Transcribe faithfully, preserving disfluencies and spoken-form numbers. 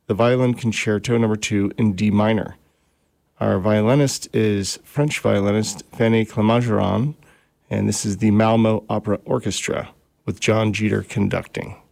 the Violin Concerto Number two in D minor. Our violinist is French violinist Fanny Clémageron, and this is the Malmo Opera Orchestra with John Jeter conducting.